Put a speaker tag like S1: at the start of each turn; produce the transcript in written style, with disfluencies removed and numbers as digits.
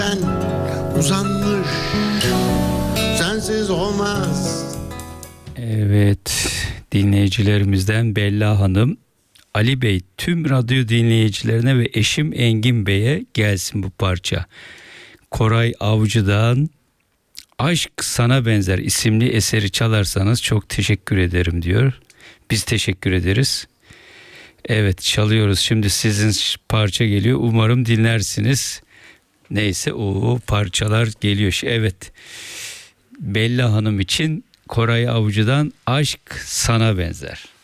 S1: Ben uzanmış, sensiz olmaz.
S2: Evet, dinleyicilerimizden Bella Hanım, Ali Bey, tüm radyo dinleyicilerine ve eşim Engin Bey'e gelsin bu parça. Koray Avcı'dan Aşk Sana Benzer isimli eseri çalarsanız çok teşekkür ederim diyor. Biz teşekkür ederiz. Evet, çalıyoruz. Şimdi sizin parça geliyor. Umarım dinlersiniz. Neyse, o parçalar geliyor. Evet. Bella Hanım için Koray Avcı'dan Aşk Sana Benzer.